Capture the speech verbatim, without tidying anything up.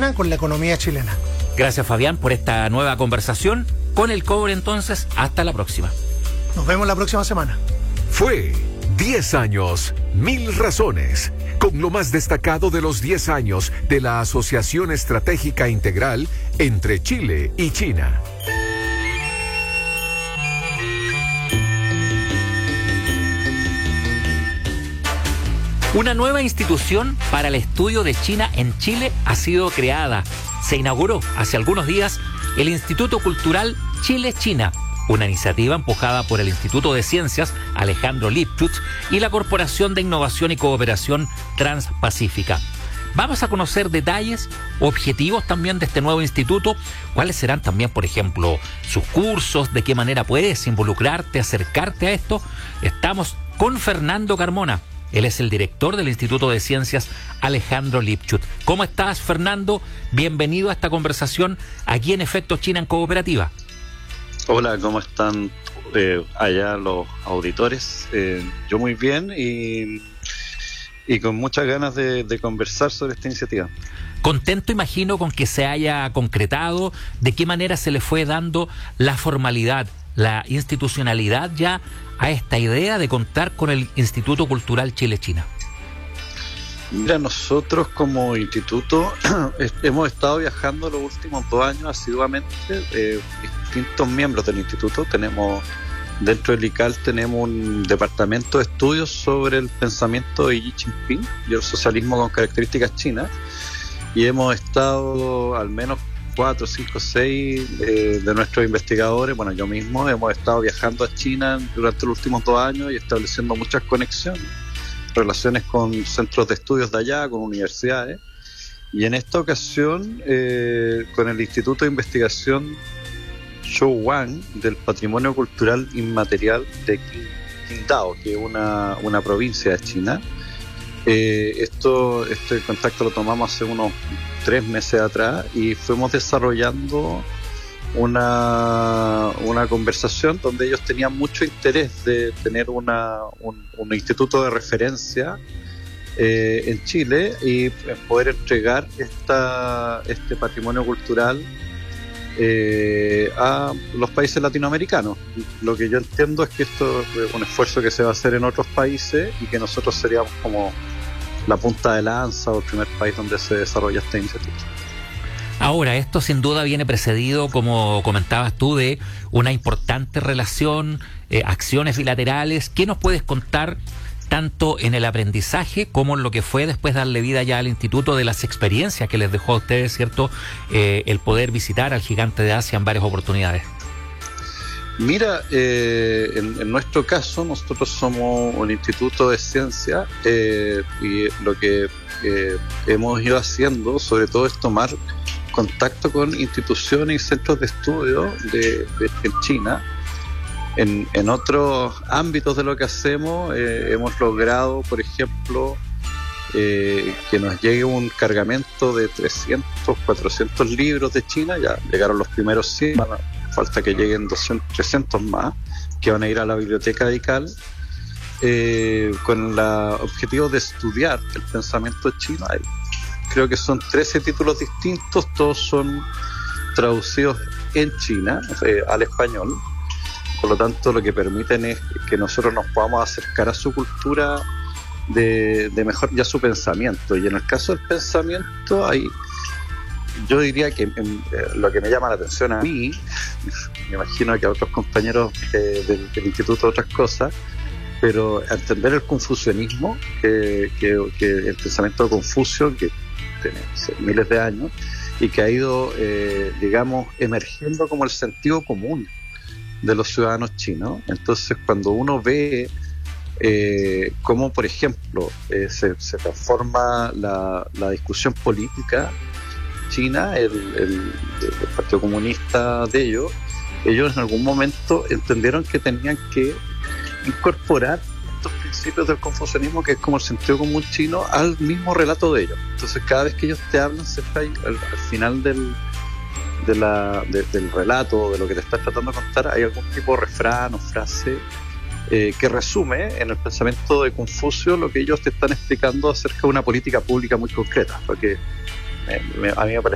relaciona con la economía chilena. Gracias, Fabián, por esta nueva conversación con el cobre. Entonces, hasta la próxima. Nos vemos la próxima semana. Fue diez años, mil razones, con lo más destacado de los diez años de la Asociación Estratégica Integral entre Chile y China. Una nueva institución para el estudio de China en Chile ha sido creada. Se inauguró hace algunos días el Instituto Cultural Chile-China, una iniciativa empujada por el Instituto de Ciencias Alejandro Lipchutz y la Corporación de Innovación y Cooperación Transpacífica. Vamos a conocer detalles, objetivos también de este nuevo instituto, cuáles serán también, por ejemplo, sus cursos, de qué manera puedes involucrarte, acercarte a esto. Estamos con Fernando Carmona. Él es el director del Instituto de Ciencias Alejandro Lipchutz. ¿Cómo estás, Fernando? Bienvenido a esta conversación aquí en Efecto China en Cooperativa. Hola, ¿cómo están eh, allá los auditores? Eh, yo muy bien y, y con muchas ganas de, de conversar sobre esta iniciativa. Contento, imagino, con que se haya concretado. ¿De qué manera se le fue dando la formalidad, la institucionalidad ya a esta idea de contar con el Instituto Cultural Chile-China? Mira, nosotros como instituto hemos estado viajando los últimos dos años asiduamente, eh, distintos miembros del instituto. Tenemos, dentro del I C A L tenemos un departamento de estudios sobre el pensamiento de Xi Jinping y el socialismo con características chinas, y hemos estado al menos cuatro, cinco, seis eh, de nuestros investigadores, bueno, yo mismo, hemos estado viajando a China durante los últimos dos años y estableciendo muchas conexiones, relaciones con centros de estudios de allá, con universidades. Y en esta ocasión, eh, con el Instituto de Investigación Zhouwang del Patrimonio Cultural Inmaterial de Qingdao, que es una, una provincia de China. Eh, esto, este contacto lo tomamos hace unos tres meses atrás y fuimos desarrollando una, una conversación donde ellos tenían mucho interés de tener una, un, un instituto de referencia eh, en Chile y poder entregar esta, este patrimonio cultural eh, a los países latinoamericanos. Lo que yo entiendo es que esto es un esfuerzo que se va a hacer en otros países y que nosotros seríamos como la punta de lanza o el primer país donde se desarrolla esta iniciativa. Ahora, esto sin duda viene precedido, como comentabas tú, de una importante relación, eh, acciones bilaterales. ¿Qué nos puedes contar tanto en el aprendizaje como en lo que fue después darle vida ya al instituto, de las experiencias que les dejó a ustedes, ¿cierto?, eh, el poder visitar al gigante de Asia en varias oportunidades? Mira, eh, en, en nuestro caso, nosotros somos un instituto de ciencia eh, y lo que eh, hemos ido haciendo, sobre todo, es tomar contacto con instituciones y centros de estudio de, de, en China. En, en otros ámbitos de lo que hacemos, eh, hemos logrado, por ejemplo, eh, que nos llegue un cargamento de trescientos, cuatrocientos libros de China. Ya llegaron los primeros cien, falta que lleguen doscientos, trescientos más, que van a ir a la biblioteca de I C A L, eh, con el objetivo de estudiar el pensamiento chino. Creo que son trece títulos distintos, todos son traducidos en China, eh, al español. Por lo tanto, lo que permiten es que nosotros nos podamos acercar a su cultura de, de mejor, y a su pensamiento. Y en el caso del pensamiento, hay, yo diría que en, eh, lo que me llama la atención a mí, me imagino que a otros compañeros eh, del, del instituto otras cosas, pero entender el confucianismo, que, que, que el pensamiento de Confucio, que tiene miles de años, y que ha ido, eh, digamos, emergiendo como el sentido común de los ciudadanos chinos. Entonces, cuando uno ve eh, cómo, por ejemplo, eh, se, se transforma la, la discusión política china, el, el, el Partido Comunista de ellos, ellos en algún momento entendieron que tenían que incorporar estos principios del confucianismo, que es como el sentido común chino, al mismo relato de ellos. Entonces, cada vez que ellos te hablan, siempre hay, al, al final del De la, de, del relato, de lo que te estás tratando de contar, hay algún tipo de refrán o frase eh, que resume en el pensamiento de Confucio lo que ellos te están explicando acerca de una política pública muy concreta, porque me, me, a mí me parece